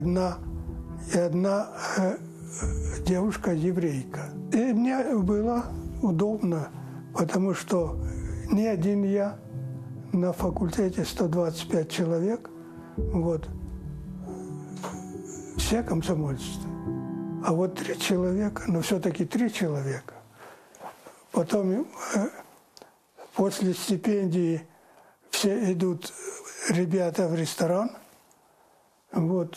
Одна девушка-еврейка. И мне было удобно, потому что не один я, на факультете 125 человек, вот, все комсомольцы. А вот 3 человека, но все-таки 3 человека. Потом после стипендии все идут ребята в ресторан, вот,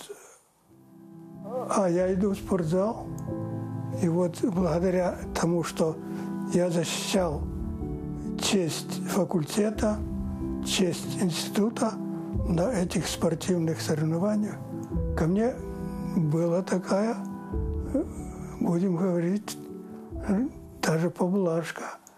а я иду в спортзал. И вот благодаря тому, что я защищал честь факультета, честь института на этих спортивных соревнованиях, ко мне была такая, будем говорить, даже поблажка.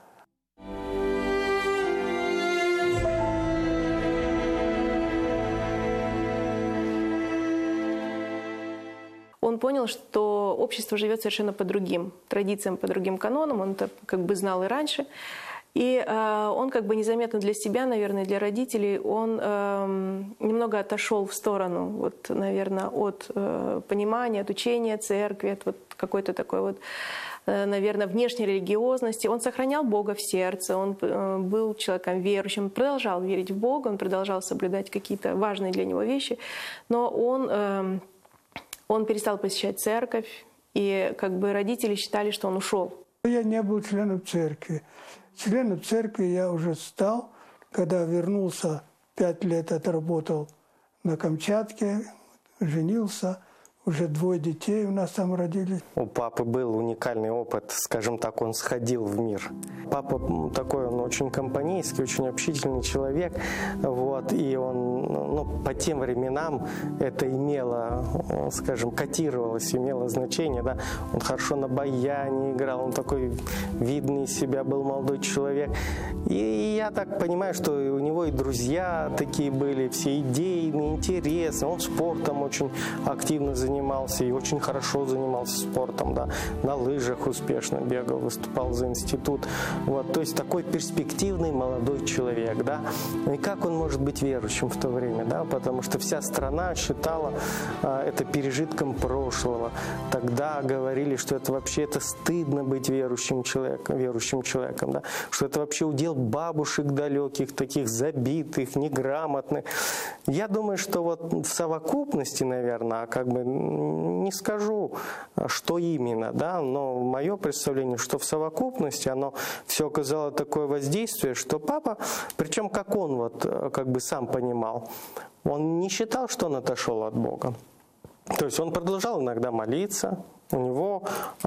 Он понял, что общество живет совершенно по другим традициям, по другим канонам. Он это как бы знал и раньше. И он как бы незаметно для себя, наверное, для родителей, он немного отошел в сторону, вот, наверное, от понимания, от учения церкви, от вот какой-то такой вот, наверное, внешней религиозности. Он сохранял Бога в сердце, он был человеком верующим, продолжал верить в Бога, он продолжал соблюдать какие-то важные для него вещи, но он перестал посещать церковь, и как бы родители считали, что он ушел. Я не был членом церкви. Членом церкви я уже стал, когда вернулся, 5 лет отработал на Камчатке, женился. Уже 2 детей у нас там родились. У папы был уникальный опыт, скажем так, он сходил в мир. Папа такой, он очень компанейский, очень общительный человек. Вот, и он, по тем временам это имело, скажем, котировалось, имело значение. Да? Он хорошо на баяне играл, он такой видный из себя был молодой человек. И я так понимаю, что у него и друзья такие были, все идейные, интересные. Он спортом очень активно занимался и очень хорошо занимался спортом, да, на лыжах успешно бегал, выступал за институт. Вот, то есть такой перспективный молодой человек, да. И как он может быть верующим в то время, да, потому что вся страна считала это пережитком прошлого. Тогда говорили, что это вообще это стыдно быть верующим человеком, да, что это вообще удел бабушек далеких, таких забитых, неграмотных. Я думаю, что вот в совокупности, наверное, как бы не скажу, что именно, да, но мое представление, что в совокупности оно все оказало такое воздействие, что папа, причем как он вот как бы сам понимал, он не считал, что он отошел от Бога. То есть он продолжал иногда молиться. У него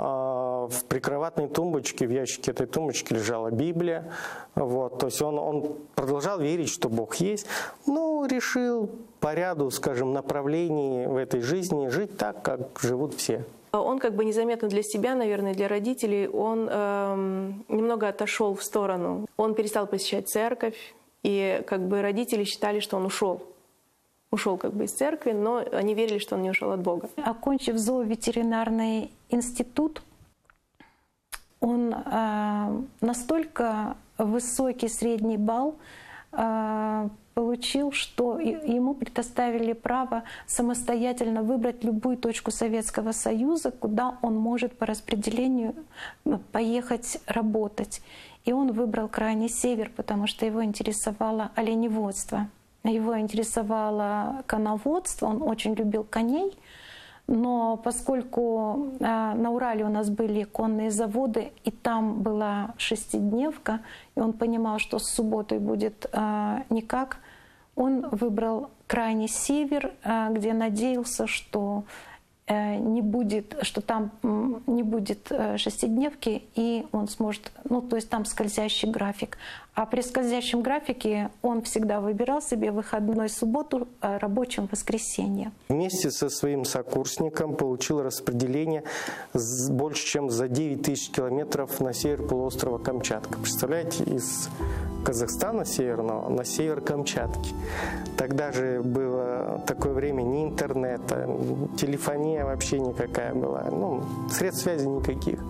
в прикроватной тумбочке, в ящике этой тумбочки лежала Библия. Вот, то есть он продолжал верить, что Бог есть, но решил по ряду, скажем, направлений в этой жизни жить так, как живут все. Он как бы незаметно для себя, наверное, для родителей, он немного отошел в сторону. Он перестал посещать церковь, и как бы родители считали, что он ушел. Ушел как бы из церкви, но они верили, что он не ушел от Бога. Окончив зооветеринарный институт, он настолько высокий средний балл получил, что ему предоставили право самостоятельно выбрать любую точку Советского Союза, куда он может по распределению поехать работать. И он выбрал крайний север, потому что его интересовало оленеводство. Его интересовало коноводство, он очень любил коней, но поскольку на Урале у нас были конные заводы, и там была 6-дневка, и он понимал, что с субботой будет никак, он выбрал крайний север, где надеялся, что там не будет 6-дневки, и он сможет, то есть там скользящий график. А при скользящем графике он всегда выбирал себе выходной субботу, рабочим воскресенье. Вместе со своим сокурсником получил распределение больше, чем за 9 тысяч километров на север полуострова Камчатка. Представляете, из Казахстана северного на север Камчатки. Тогда же было такое время ни интернета, телефония вообще никакая была, средств связи никаких.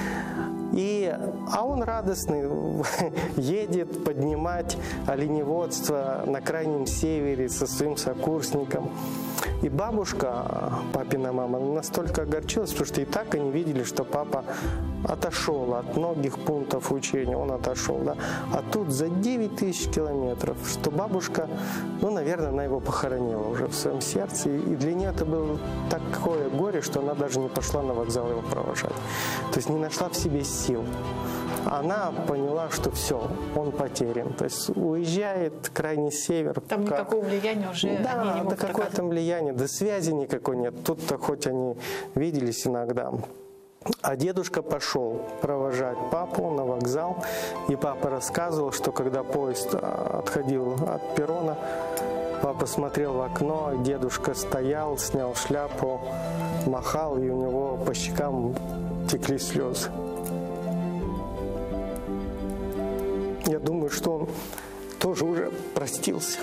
А он радостный, едет поднимать оленеводство на крайнем севере со своим сокурсником. И бабушка, папина мама, настолько огорчилась, потому что и так они видели, что папа отошел от многих пунктов учения, он отошел, да. А тут за 9000 километров, что бабушка, ну, наверное, она его похоронила уже в своем сердце. И для нее это было такое горе, что она даже не пошла на вокзал его провожать. То есть не нашла в себе сил. Она поняла, что все, он потерян. То есть уезжает крайний север. Там никакого влияния уже они не могут да какое там влияние, да связи никакой нет. Тут-то хоть они виделись иногда. А дедушка пошел провожать папу на вокзал. И папа рассказывал, что когда поезд отходил от перрона, папа смотрел в окно, дедушка стоял, снял шляпу, махал, и у него по щекам текли слезы. Я думаю, что он тоже уже простился.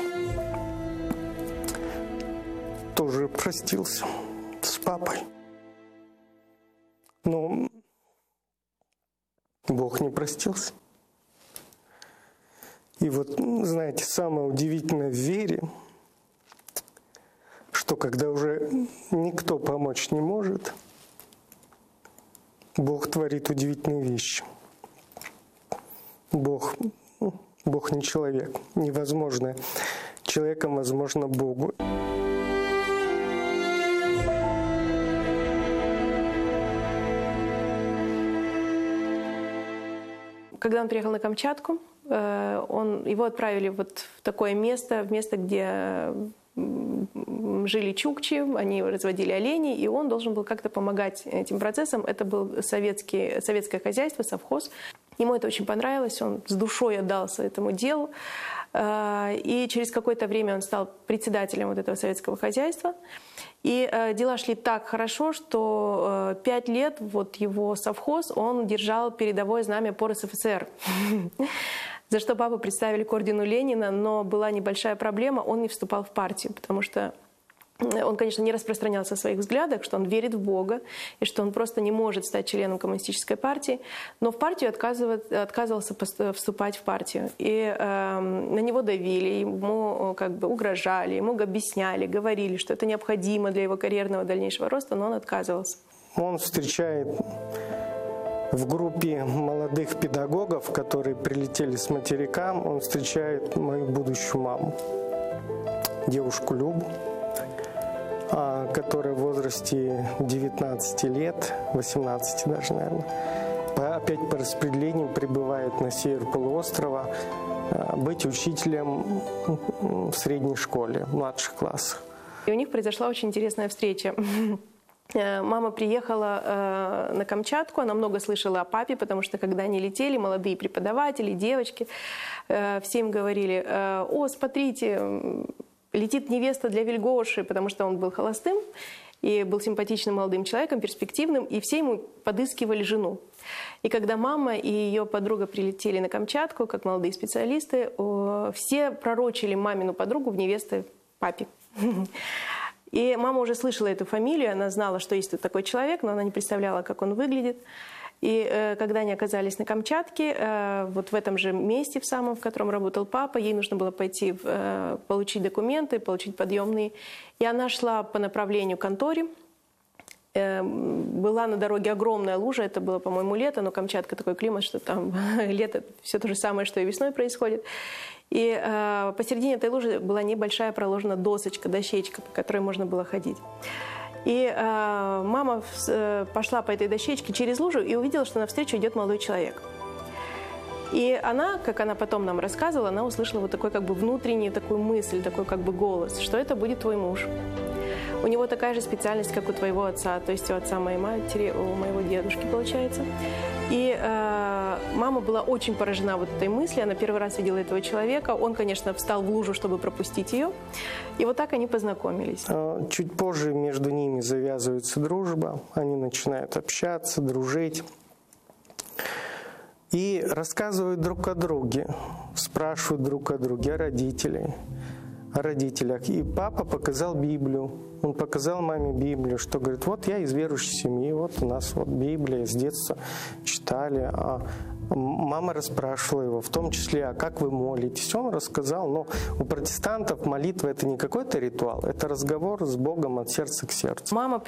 Тоже простился с папой. Но Бог не простился. И вот, знаете, самое удивительное в вере, что когда уже никто помочь не может, Бог творит удивительные вещи. Бог не человек. Невозможное человеком возможно Богу. Когда он приехал на Камчатку, его отправили вот в такое место, где жили чукчи, они разводили оленей, и он должен был как-то помогать этим процессам. Это было советское хозяйство, совхоз. Ему это очень понравилось, он с душой отдался этому делу. И через какое-то время он стал председателем вот этого советского хозяйства. И дела шли так хорошо, что 5 лет вот его совхоз, он держал передовое знамя по РСФСР. За что папу представили к ордену Ленина, но была небольшая проблема, он не вступал в партию, потому что он, конечно, не распространялся о своих взглядах, что он верит в Бога, и что он просто не может стать членом коммунистической партии, но в партию отказывался вступать в партию. И на него давили, ему как бы угрожали, ему объясняли, говорили, что это необходимо для его карьерного дальнейшего роста, но он отказывался. Он встречает в группе молодых педагогов, которые прилетели с материка, он встречает мою будущую маму, девушку Любу, которая в возрасте 19 лет, 18 даже, наверное, опять по распределению прибывает на север полуострова быть учителем в средней школе, в младших классах. И у них произошла очень интересная встреча. Мама приехала на Камчатку, она много слышала о папе, потому что когда они летели, молодые преподаватели, девочки, все им говорили: «О, смотрите, летит невеста для Вильгоши», потому что он был холостым и был симпатичным молодым человеком, перспективным, и все ему подыскивали жену. И когда мама и ее подруга прилетели на Камчатку, как молодые специалисты, все пророчили мамину подругу в невесты папе. И мама уже слышала эту фамилию, она знала, что есть тут такой человек, но она не представляла, как он выглядит. И когда они оказались на Камчатке, вот в этом же месте, в самом, в котором работал папа, ей нужно было пойти получить документы, получить подъемные. И она шла по направлению к конторе. Была на дороге огромная лужа, это было, по-моему, лето, но Камчатка такой климат, что там лето все то же самое, что и весной происходит. И посередине этой лужи была небольшая проложена дощечка, по которой можно было ходить. И мама пошла по этой дощечке через лужу и увидела, что навстречу идет молодой человек. И она, как она потом нам рассказывала, она услышала вот такой как бы внутренний такую мысль, такой как бы голос, что это будет твой муж. У него такая же специальность, как у твоего отца, то есть у отца моей матери, у моего дедушки, получается. И мама была очень поражена вот этой мыслью, она первый раз видела этого человека, он, конечно, встал в лужу, чтобы пропустить ее, и вот так они познакомились. Чуть позже между ними завязывается дружба, они начинают общаться, дружить. И рассказывают друг о друге, спрашивают друг о друге, о родителях. И папа показал Библию. Он показал маме Библию, что говорит: вот я из верующей семьи, вот у нас вот Библия, с детства читали. Мама расспрашивала его, в том числе, а как вы молитесь? Он рассказал, но у протестантов молитва — это не какой-то ритуал, это разговор с Богом от сердца к сердцу. Мама